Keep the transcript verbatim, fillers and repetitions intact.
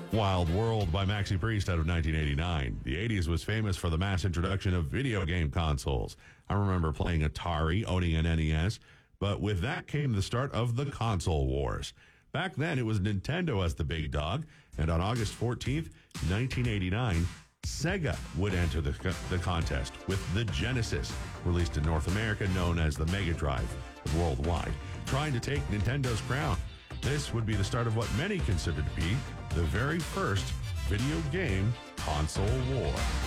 Wild World by Maxi Priest out of nineteen eighty-nine. The eighties was famous for the mass introduction of video game consoles. I remember playing Atari, owning an N E S, but with that came the start of the console wars. Back then, it was Nintendo as the big dog, and on August fourteenth, nineteen eighty-nine, Sega would enter the, the contest with the Genesis, released in North America, known as the Mega Drive, worldwide, trying to take Nintendo's crown. This would be the start of what many consider to be the very first video game console war.